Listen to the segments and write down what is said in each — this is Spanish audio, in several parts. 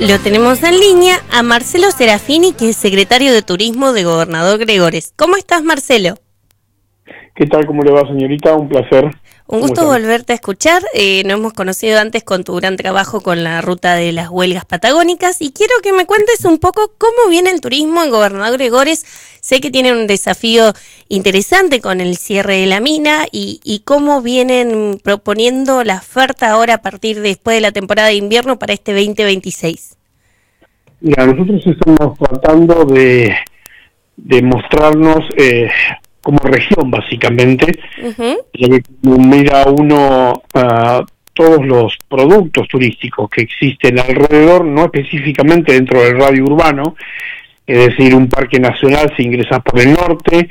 Lo tenemos en línea a Marcelo Serafini, que es secretario de Turismo de Gobernador Gregores. ¿Cómo estás, Marcelo? ¿Qué tal? ¿Cómo le va, señorita? Un placer. Un gusto volverte a escuchar. Nos hemos conocido antes con tu gran trabajo con la ruta de las huelgas patagónicas y quiero que me cuentes un poco cómo viene el turismo en Gobernador Gregores. Sé que tienen un desafío interesante con el cierre de la mina y cómo vienen proponiendo la oferta ahora a partir después de la temporada de invierno para este 2026. Mira, nosotros estamos tratando de mostrarnos como región, básicamente, ya que mira uno todos los productos turísticos que existen alrededor, no específicamente dentro del radio urbano, es decir, un parque nacional si ingresas por el norte,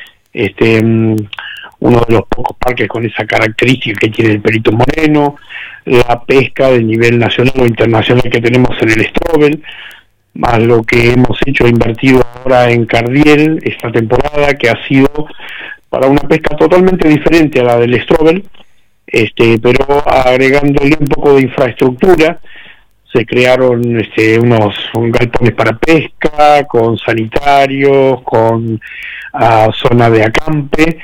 uno de los pocos parques con esa característica que tiene el Perito Moreno, la pesca de nivel nacional o internacional que tenemos en el Strobel, más lo que hemos hecho, invertido ahora en Cardiel esta temporada, que ha sido para una pesca totalmente diferente a la del Strobel, pero agregándole un poco de infraestructura. Se crearon unos galpones para pesca, con sanitarios, con zona de acampe,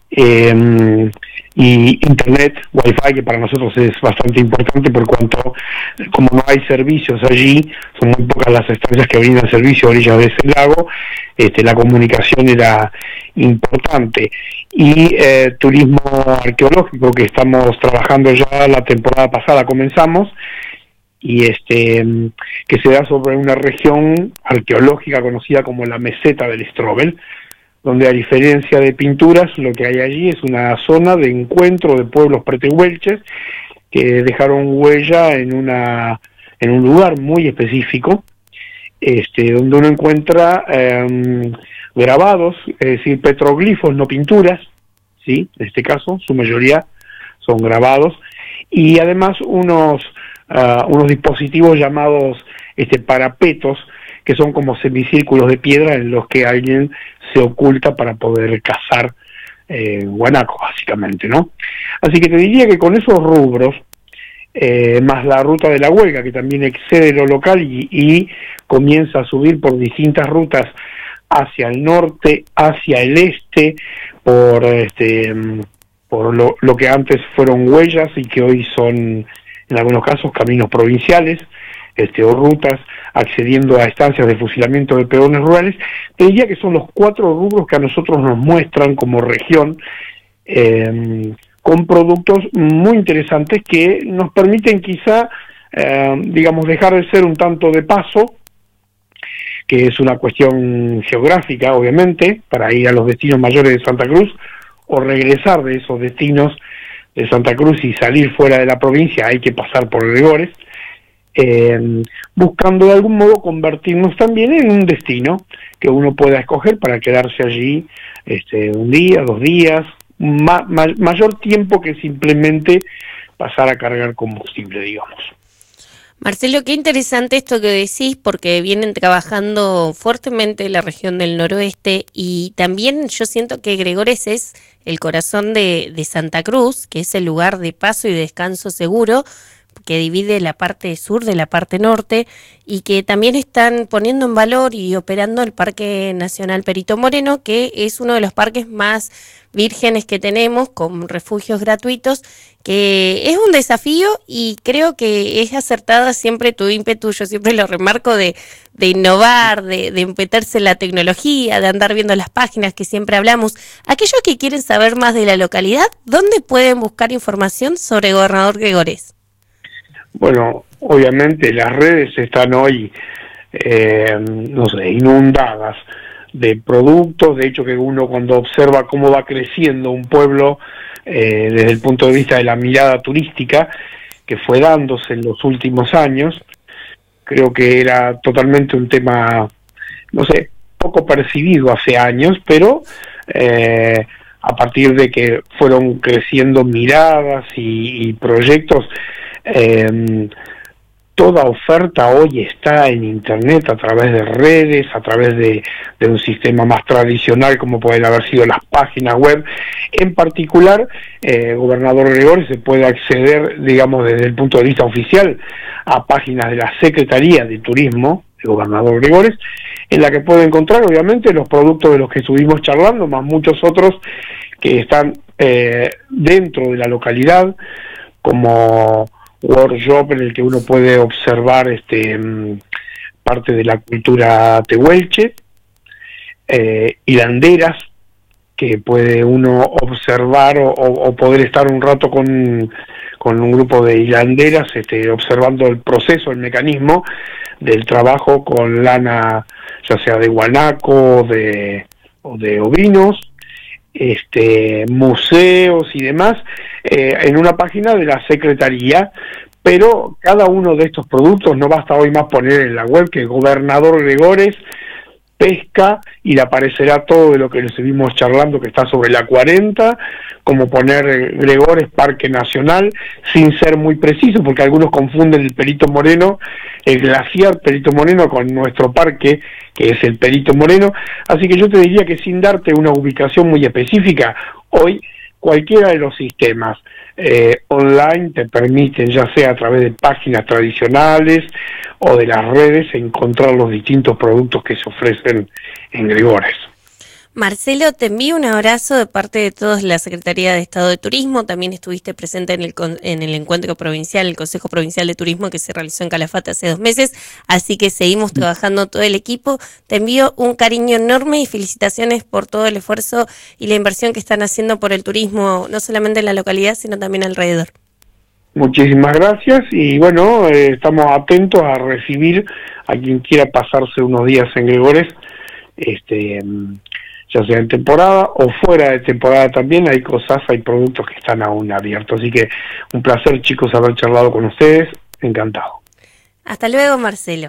y internet, wifi, que para nosotros es bastante importante por cuanto, como no hay servicios allí, son muy pocas las estancias que brindan servicio a orillas de ese lago, la comunicación era importante. Y turismo arqueológico, que estamos trabajando ya la temporada pasada, comenzamos, y que se da sobre una región arqueológica conocida como la meseta del Strobel, donde a diferencia de pinturas, lo que hay allí es una zona de encuentro de pueblos pretehuelches que dejaron huella en un lugar muy específico, donde uno encuentra grabados, es decir, petroglifos, no pinturas, ¿sí? En este caso, su mayoría son grabados, y además unos dispositivos llamados parapetos, que son como semicírculos de piedra en los que alguien se oculta para poder cazar guanaco, básicamente, ¿no? Así que te diría que con esos rubros, más la ruta de la huelga, que también excede lo local y comienza a subir por distintas rutas hacia el norte, hacia el este, por lo que antes fueron huellas y que hoy son, en algunos casos, caminos provinciales, o rutas accediendo a estancias de fusilamiento de peones rurales. Te diría que son los 4 rubros que a nosotros nos muestran como región, con productos muy interesantes que nos permiten quizá, dejar de ser un tanto de paso, que es una cuestión geográfica, obviamente, para ir a los destinos mayores de Santa Cruz, o regresar de esos destinos de Santa Cruz y salir fuera de la provincia, hay que pasar por Gregores, buscando de algún modo convertirnos también en un destino que uno pueda escoger para quedarse allí un día, 2 días, mayor tiempo que simplemente pasar a cargar combustible, digamos. Marcelo, qué interesante esto que decís, porque vienen trabajando fuertemente la región del noroeste y también yo siento que Gregores es el corazón de Santa Cruz, que es el lugar de paso y descanso seguro, que divide la parte sur de la parte norte y que también están poniendo en valor y operando el Parque Nacional Perito Moreno, que es uno de los parques más vírgenes que tenemos, con refugios gratuitos, que es un desafío y creo que es acertada siempre tu ímpetu, yo siempre lo remarco, de innovar, de meterse en la tecnología, de andar viendo las páginas que siempre hablamos. Aquellos que quieren saber más de la localidad, ¿dónde pueden buscar información sobre Gobernador Gregores? Bueno, obviamente las redes están hoy, inundadas de productos. De hecho, que uno cuando observa cómo va creciendo un pueblo desde el punto de vista de la mirada turística que fue dándose en los últimos años, creo que era totalmente un tema, poco percibido hace años, pero a partir de que fueron creciendo miradas y proyectos, toda oferta hoy está en Internet a través de redes, a través de un sistema más tradicional como pueden haber sido las páginas web. En particular, Gobernador Gregores se puede acceder, digamos, desde el punto de vista oficial a páginas de la Secretaría de Turismo de Gobernador Gregores, en la que puede encontrar obviamente los productos de los que estuvimos charlando, más muchos otros que están dentro de la localidad, como workshop en el que uno puede observar parte de la cultura tehuelche, hilanderas que puede uno observar o poder estar un rato con un grupo de hilanderas observando el proceso, el mecanismo del trabajo con lana, ya sea de guanaco o de ovinos, museos y demás, en una página de la Secretaría. Pero cada uno de estos productos, no basta hoy más poner en la web que Gobernador Gregores pesca y le aparecerá todo de lo que estuvimos charlando que está sobre la 40, como poner Gregores Parque Nacional, sin ser muy preciso, porque algunos confunden el Perito Moreno, el glaciar Perito Moreno, con nuestro parque, que es el Perito Moreno. Así que yo te diría que sin darte una ubicación muy específica, hoy cualquiera de los sistemas online te permiten, ya sea a través de páginas tradicionales o de las redes, encontrar los distintos productos que se ofrecen en Gregores. Marcelo, te envío un abrazo de parte de todos la Secretaría de Estado de Turismo. También estuviste presente en el encuentro provincial, el Consejo Provincial de Turismo que se realizó en Calafate hace 2 meses, así que seguimos trabajando todo el equipo. Te envío un cariño enorme y felicitaciones por todo el esfuerzo y la inversión que están haciendo por el turismo, no solamente en la localidad, sino también alrededor. Muchísimas gracias y bueno, estamos atentos a recibir a quien quiera pasarse unos días en Gregores, ya sea en temporada o fuera de temporada también. Hay productos que están aún abiertos, así que un placer, chicos, haber charlado con ustedes, encantado. Hasta luego, Marcelo.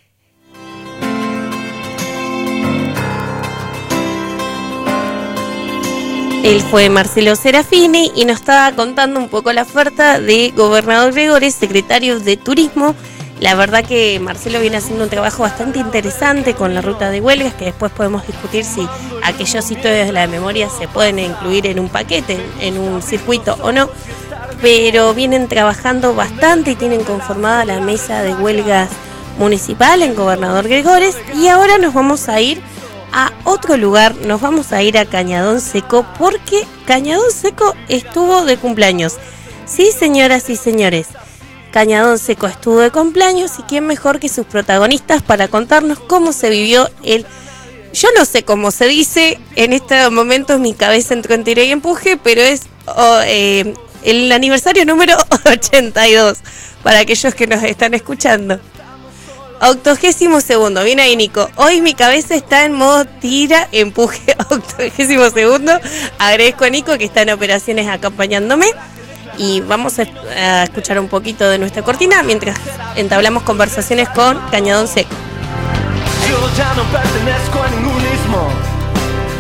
Él fue Marcelo Serafini y nos estaba contando un poco la oferta de Gobernador Gregores, secretario de Turismo. La verdad que Marcelo viene haciendo un trabajo bastante interesante con la ruta de huelgas, que después podemos discutir si aquellos hitos de la memoria se pueden incluir en un paquete, en un circuito o no, pero vienen trabajando bastante y tienen conformada la mesa de huelgas municipal en Gobernador Gregores. Y ahora nos vamos a ir a otro lugar, nos vamos a ir a Cañadón Seco, porque Cañadón Seco estuvo de cumpleaños. Sí, señoras y señores, Cañadón Seco estuvo de cumpleaños y quién mejor que sus protagonistas para contarnos cómo se vivió yo no sé cómo se dice, en este momento mi cabeza entró en tiro y empuje, pero es el aniversario número 82, para aquellos que nos están escuchando. 82º, bien ahí, Nico. Hoy mi cabeza está en modo tira, empuje, 82º. Agradezco a Nico que está en operaciones acompañándome. Y vamos a escuchar un poquito de nuestra cortina mientras entablamos conversaciones con Cañadón Seco. Yo ya no pertenezco a ningún ismo.